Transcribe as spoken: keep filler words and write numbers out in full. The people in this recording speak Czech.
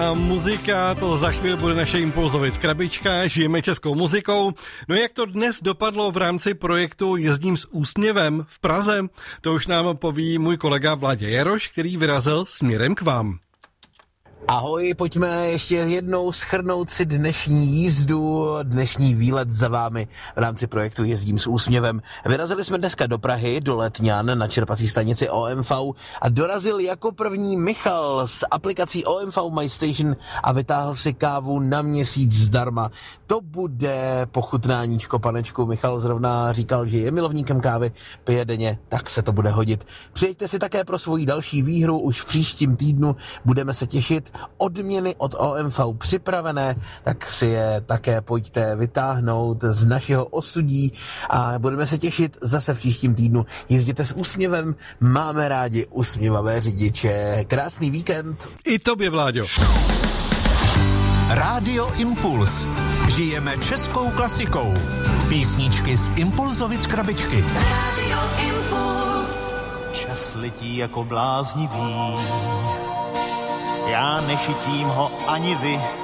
A muzika, to za chvíli bude naše Impulzovit krabička, žijeme českou muzikou. No jak to dnes dopadlo v rámci projektu Jezdím s úsměvem v Praze, to už nám poví můj kolega Vláďa Jaroš, který vyrazil směrem k vám. Ahoj, pojďme ještě jednou shrnout si dnešní jízdu, dnešní výlet za vámi v rámci projektu Jezdím s úsměvem. Vyrazili jsme dneska do Prahy, do Letňan na čerpací stanici O M V a dorazil jako první Michal s aplikací O M V My Station a vytáhl si kávu na měsíc zdarma. To bude pochutnáníčko, panečku. Michal zrovna říkal, že je milovníkem kávy, pije denně, tak se to bude hodit. Přijeďte si také pro svoji další výhru, už v příštím týdnu budeme se těšit. Odměny od O M V připravené, tak si je také pojďte vytáhnout z našeho osudí a budeme se těšit zase v příštím týdnu. Jezděte s úsměvem, máme rádi usměvavé řidiče. Krásný víkend. I tobě, Vláďo. Rádio Impuls. Žijeme českou klasikou. Písničky z Impulzovic krabičky. Rádio Impuls. Čas letí jako bláznivý. Já nešitím ho ani vy,